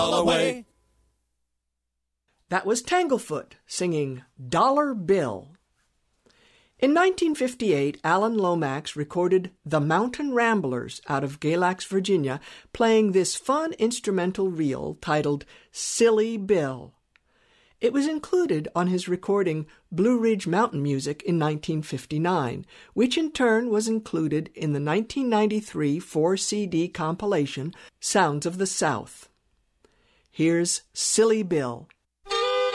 away. That was Tanglefoot singing Dollar Bill. In 1958, Alan Lomax recorded The Mountain Ramblers out of Galax, Virginia, playing this fun instrumental reel titled Silly Bill. It was included on his recording Blue Ridge Mountain Music in 1959, which in turn was included in the 1993 4-CD compilation Sounds of the South. Here's Silly Bill.